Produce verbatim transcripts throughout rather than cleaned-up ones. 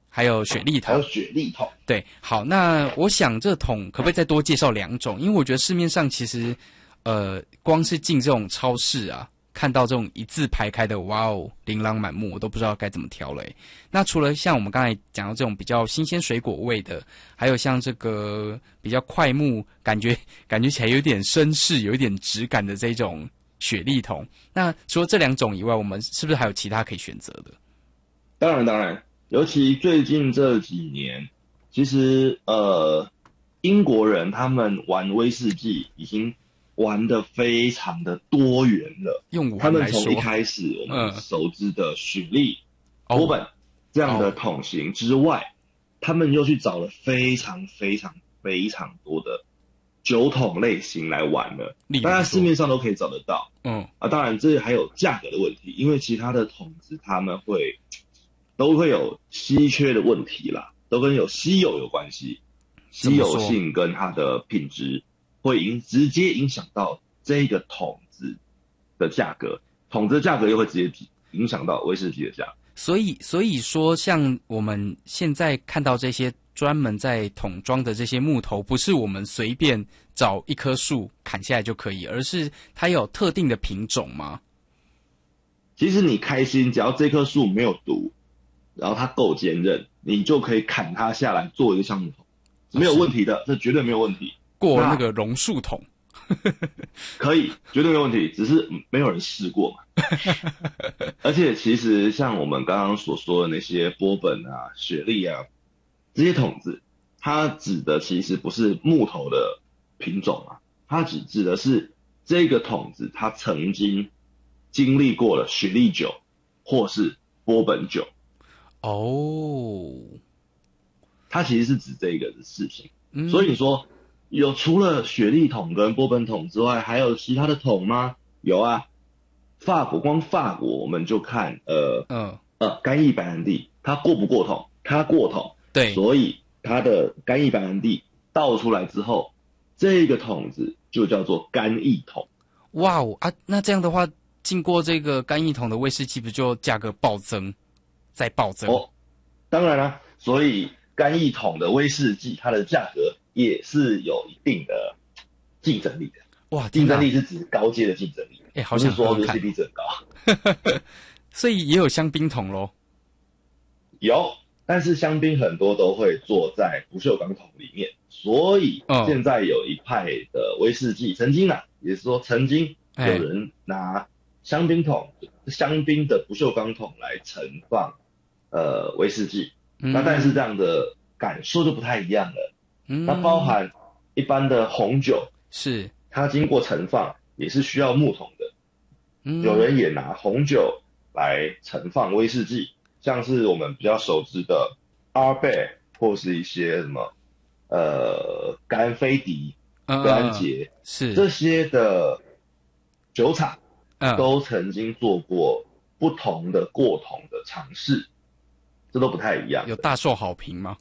还有雪莉桶， 还有雪莉桶。 对，好，那我想这桶可不可以再多介绍两种？因为我觉得市面上其实，呃，光是进这种超市啊，看到这种一字排开的，哇哦，琳琅满目，我都不知道该怎么挑了。那除了像我们刚才讲到这种比较新鲜水果味的，还有像这个比较快木，感觉感觉起来有点绅士、有一点质感的这种雪莉桶。那除了这两种以外，我们是不是还有其他可以选择的？ 当然，当然。尤其最近这几年，其实呃，英国人他们玩威士忌已经玩得非常的多元了。 用他们玩来说， 从一开始我们嗯熟知的雪莉、 哦波本这样的桶型之外，他们又去找了非常非常非常多的酒桶类型来玩了。 例如当然说市面上都可以找得到。 嗯啊，当然这还有价格的问题，因为其他的桶子他们会都会有稀缺的问题啦，都跟有稀有有关系，稀有性跟它的品质会影直接影响到这个桶子的价格，桶子的价格又会直接影响到威士忌的价格。 所以，所以说，像我们现在看到这些专门在桶装的这些木头，不是我们随便找一棵树砍下来就可以，而是它有特定的品种吗？ 其实你开心，只要这棵树没有毒，然后它够坚韧，你就可以砍它下来做一个橡木桶，没有问题的，这绝对没有问题。 过那个榕树桶， 可以，绝对没有问题，只是没有人试过嘛。而且其实像我们刚刚所说的那些波本啊、雪莉啊这些桶子，它指的其实不是木头的品种啊，它只指的是这个桶子它曾经经历过了雪莉酒或是波本酒。 哦， 它其实是指这个的事情。 嗯， 所以你说有除了雪莉桶跟波本桶之外，还有其他的桶吗？有啊，法国光法国我们就看呃嗯呃干邑白兰地，它过不过桶？它过桶， 对， 所以它的干邑白兰地倒出来之后，这个桶子就叫做干邑桶。 哇哦啊，那这样的话，经过这个干邑桶的威士忌，不就价格暴增，再暴增？ 哦，当然啦，所以干邑桶的威士忌，它的价格也是有一定的竞争力的。 哇， 竞争力是指高阶的竞争力， 哎，好想喝喝看不是说 C P 值很高。 所以也有香槟桶咯。 有，但是香槟很多都会做在不锈钢桶里面，所以现在有一派的威士忌，曾经啊，也是说曾经有人拿香槟桶、香槟的不锈钢桶来盛放呃威士忌， 嗯、 那但是这样的感受就不太一样了。 嗯、 那包含一般的红酒， 是它经过盛放也是需要木桶的。 嗯、 有人也拿红酒来盛放威士忌，像是我们比较熟知的阿贝或是一些什么呃甘菲迪、格兰杰， 是这些的酒厂嗯都曾经做过不同的过桶的尝试，这都不太一样。 有大受好评吗？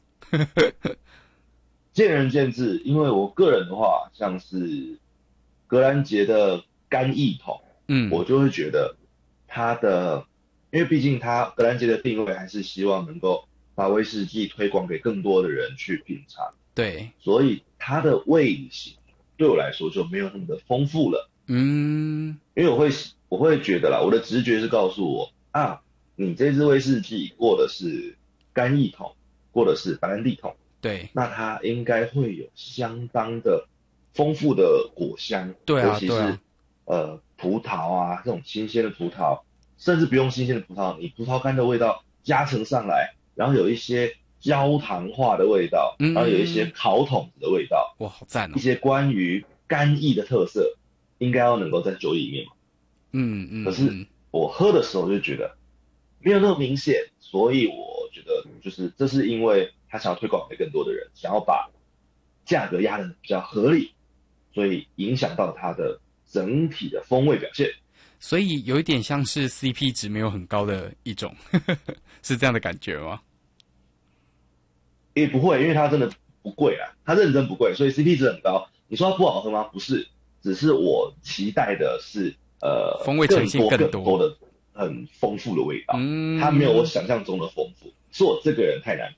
见仁见智，因为我个人的话，像是格兰杰的干邑桶， 嗯， 我就会觉得它的，因为毕竟它格兰杰的定位还是希望能够把威士忌推广给更多的人去品尝， 对， 所以它的味型对我来说就没有那么的丰富了。 嗯， 因为我会我会觉得啦，我的直觉是告诉我啊，你这支威士忌过的是干邑桶，过的是白兰地桶。 对， 那它应该会有相当的丰富的果香， 对啊， 尤其是、 啊、 呃葡萄啊，这种新鲜的葡萄，甚至不用新鲜的葡萄，你葡萄干的味道加成上来，然后有一些焦糖化的味道， 嗯、 然后有一些烤桶子的味道， 哇，好赞哦！ 一些关于干邑的特色，应该要能够在酒里面嘛。 嗯嗯。 可是我喝的时候就觉得没有那么明显，所以我觉得就是这是因为他想要推广给更多的人，想要把价格压得比较合理，所以影响到它的整体的风味表现。 所以有一点像是 C P 值没有很高的一种，是这样的感觉吗？ 也不会，因为它真的不贵啊，它认真不贵，所以 C P 值很高。你说它不好喝吗？不是，只是我期待的是呃风味呈现更多更多的很丰富的味道， 嗯， 它没有我想象中的丰富。是我这个人太难